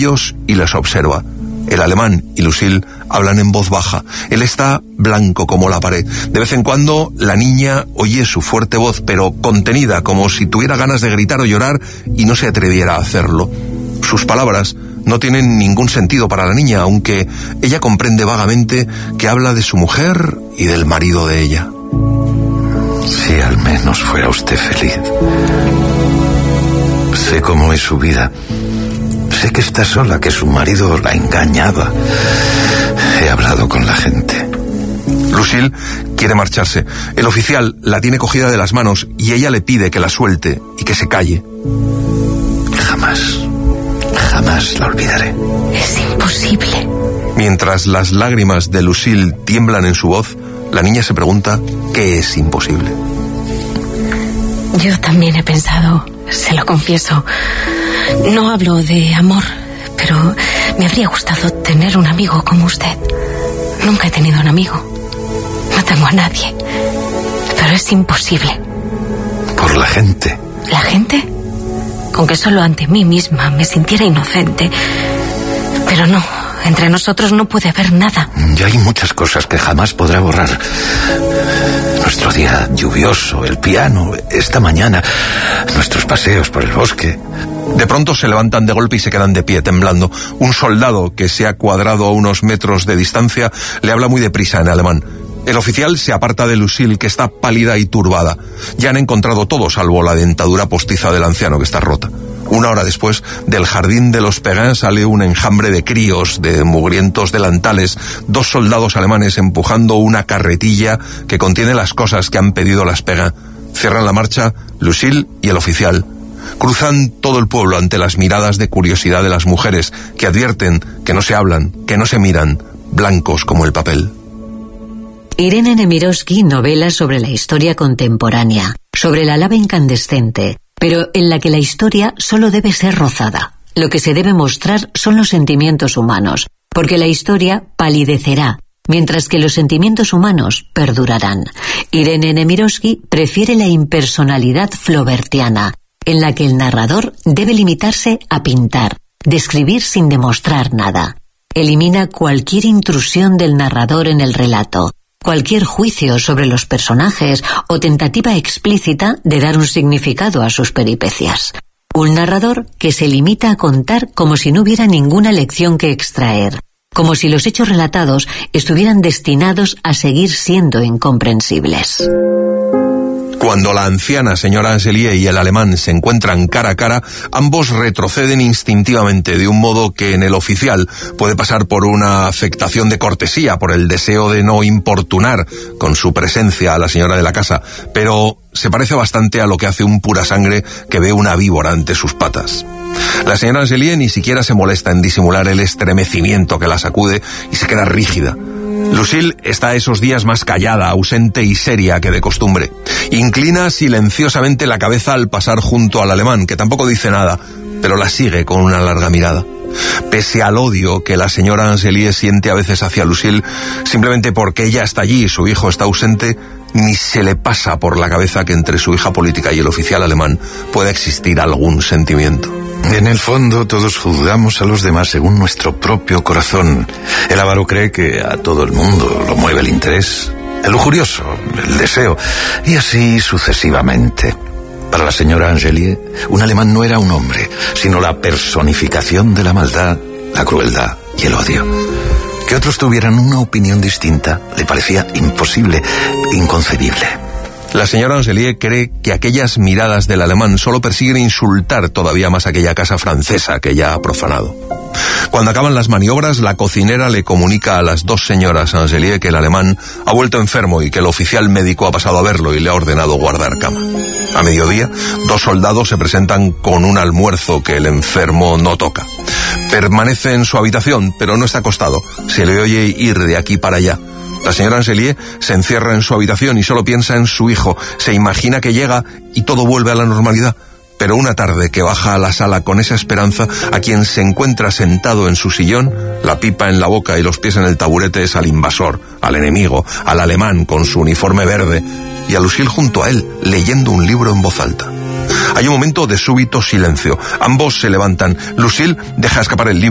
ellos y les observa. El alemán y Lucille hablan en voz baja. Él está blanco como la pared. De vez en cuando la niña oye su fuerte voz, pero contenida, como si tuviera ganas de gritar o llorar y no se atreviera a hacerlo. Sus palabras no tienen ningún sentido para la niña, aunque ella comprende vagamente que habla de su mujer y del marido de ella. Si al menos fuera usted feliz. Sé cómo es su vida. Sé que está sola, que su marido la engañaba. He hablado con la gente. Lucille quiere marcharse. El oficial la tiene cogida de las manos y ella le pide que la suelte y que se calle. Jamás la olvidaré. Es imposible. Mientras las lágrimas de Lucille tiemblan en su voz, la niña se pregunta qué es imposible. Yo también he pensado, se lo confieso. No hablo de amor, pero me habría gustado tener un amigo como usted. Nunca he tenido un amigo. No tengo a nadie. Pero es imposible. Por la gente. ¿La gente? Con que solo ante mí misma me sintiera inocente. Pero no, entre nosotros no puede haber nada. Ya hay muchas cosas que jamás podrá borrar. Nuestro día lluvioso, el piano, esta mañana, nuestros paseos por el bosque. De pronto se levantan de golpe y se quedan de pie, temblando. Un soldado que se ha cuadrado a unos metros de distancia le habla muy deprisa en alemán. El oficial se aparta de Lucille, que está pálida y turbada. Ya han encontrado todo, salvo la dentadura postiza del anciano, que está rota. Una hora después, del jardín de los Perrin sale un enjambre de críos, de mugrientos delantales, 2 soldados alemanes empujando una carretilla que contiene las cosas que han pedido las Perrin. Cierran la marcha Lucille y el oficial. Cruzan todo el pueblo ante las miradas de curiosidad de las mujeres, que advierten que no se hablan, que no se miran, blancos como el papel. Irene Nemirovsky novela sobre la historia contemporánea, sobre la lava incandescente, pero en la que la historia solo debe ser rozada. Lo que se debe mostrar son los sentimientos humanos, porque la historia palidecerá, mientras que los sentimientos humanos perdurarán. Irene Nemirovsky prefiere la impersonalidad flaubertiana, en la que el narrador debe limitarse a pintar, describir sin demostrar nada. Elimina cualquier intrusión del narrador en el relato, cualquier juicio sobre los personajes o tentativa explícita de dar un significado a sus peripecias. Un narrador que se limita a contar como si no hubiera ninguna lección que extraer, como si los hechos relatados estuvieran destinados a seguir siendo incomprensibles. Cuando la anciana señora Angelier y el alemán se encuentran cara a cara, ambos retroceden instintivamente, de un modo que en el oficial puede pasar por una afectación de cortesía, por el deseo de no importunar con su presencia a la señora de la casa, pero se parece bastante a lo que hace un pura sangre que ve una víbora ante sus patas. La señora Angelier ni siquiera se molesta en disimular el estremecimiento que la sacude y se queda rígida. Lucille está esos días más callada, ausente y seria que de costumbre. Inclina silenciosamente la cabeza al pasar junto al alemán, que tampoco dice nada, pero la sigue con una larga mirada. Pese al odio que la señora Angelier siente a veces hacia Lucille, simplemente porque ella está allí y su hijo está ausente, ni se le pasa por la cabeza que entre su hija política y el oficial alemán pueda existir algún sentimiento. En el fondo, todos juzgamos a los demás según nuestro propio corazón. El avaro cree que a todo el mundo lo mueve el interés, el lujurioso, el deseo, y así sucesivamente. Para la señora Angelier, un alemán no era un hombre, sino la personificación de la maldad, la crueldad y el odio. Que otros tuvieran una opinión distinta le parecía imposible, inconcebible. La señora Angelier cree que aquellas miradas del alemán solo persiguen insultar todavía más aquella casa francesa que ya ha profanado. Cuando acaban las maniobras, la cocinera le comunica a las 2 señoras Angelier que el alemán ha vuelto enfermo y que el oficial médico ha pasado a verlo y le ha ordenado guardar cama. A mediodía, 2 soldados se presentan con un almuerzo que el enfermo no toca. Permanece en su habitación, pero no está acostado. Se le oye ir de aquí para allá. La señora Angelier se encierra en su habitación y solo piensa en su hijo. Se imagina que llega y todo vuelve a la normalidad. Pero una tarde que baja a la sala con esa esperanza, a quien se encuentra sentado en su sillón, la pipa en la boca y los pies en el taburete, es al invasor, al enemigo, al alemán con su uniforme verde, y a Lucille junto a él, leyendo un libro en voz alta. Hay un momento de súbito silencio. Ambos se levantan. Lucille deja escapar el libro